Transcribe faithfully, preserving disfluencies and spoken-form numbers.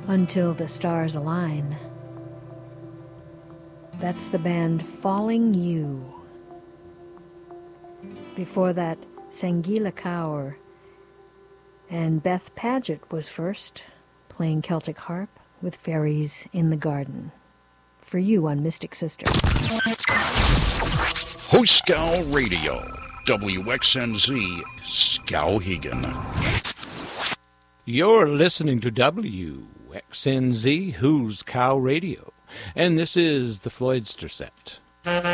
Until the Stars Align. That's the band Falling You. Before that, Sangeela Kaur and Beth Paget was first, playing Celtic harp with Fairies in the Garden. For you on Mystic Sister. Hoscow Radio, W X N Z, Skowhegan. You're listening to W X N Z, Who's Cow Radio, and this is the Floydster Set.